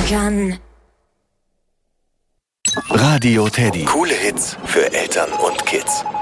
kann. Radio Teddy. Coole Hits für Eltern und Kids.